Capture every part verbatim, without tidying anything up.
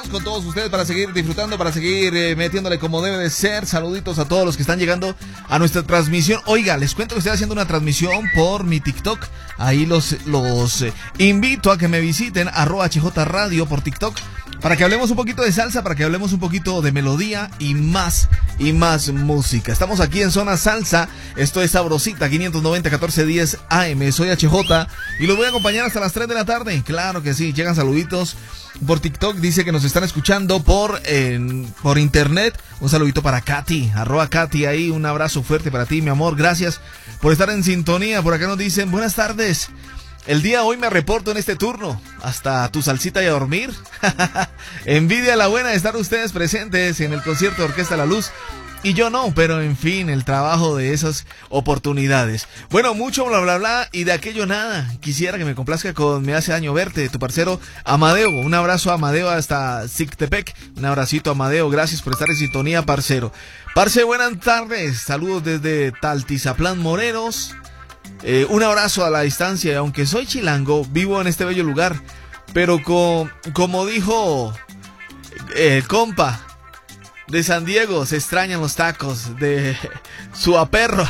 estamos con todos ustedes para seguir disfrutando, para seguir eh, metiéndole como debe de ser. Saluditos a todos los que están llegando a nuestra transmisión. Oiga, les cuento que estoy haciendo una transmisión por mi TikTok. Ahí los, los eh, invito a que me visiten, arroba H J Radio por TikTok, para que hablemos un poquito de salsa, para que hablemos un poquito de melodía y más, y más música. Estamos aquí en Zona Salsa, esto es Sabrosita, quinientos noventa, catorce diez A M. Soy H J y los voy a acompañar hasta las tres de la tarde. Claro que sí, llegan saluditos por TikTok, dice que nos están escuchando por, eh, por internet. Un saludito para Katy, arroba Katy ahí, un abrazo fuerte para ti, mi amor, gracias por estar en sintonía. Por acá nos dicen, buenas tardes. El día hoy me reporto en este turno. Hasta tu salsita y a dormir. Envidia la buena de estar ustedes presentes en el concierto de Orquesta La Luz. Y yo no, pero en fin, el trabajo de esas oportunidades. Bueno, mucho bla bla bla y de aquello nada. Quisiera que me complazca con Me hace daño verte, tu parcero Amadeo. Un abrazo a Amadeo hasta Zictepec. Un abracito a Amadeo, gracias por estar en sintonía, parcero. Parce, buenas tardes. Saludos desde Taltizaplán, Morelos. Eh, un abrazo a la distancia, aunque soy chilango, vivo en este bello lugar, pero con, como dijo el eh, compa de San Diego, se extrañan los tacos de su aperro.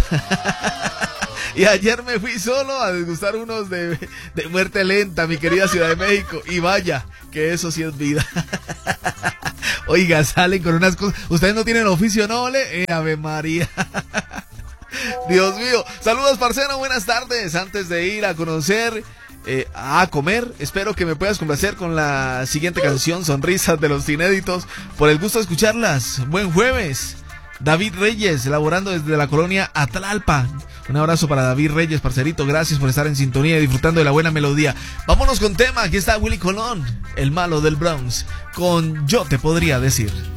Y ayer me fui solo a degustar unos de, de muerte lenta, mi querida Ciudad de México, y vaya, que eso sí es vida. Oiga, salen con unas cosas, ustedes no tienen oficio, ¿no? ¿Le? Eh, Ave María. Dios mío, saludos parcero, buenas tardes. Antes de ir a conocer, eh, a comer, espero que me puedas complacer con la siguiente canción, Sonrisas de los Inéditos, por el gusto de escucharlas. Buen jueves. David Reyes, elaborando desde la colonia Atlalpa. Un abrazo para David Reyes, parcerito, gracias por estar en sintonía y disfrutando de la buena melodía. Vámonos con tema, aquí está Willy Colón, el malo del Bronx, con Yo te podría decir.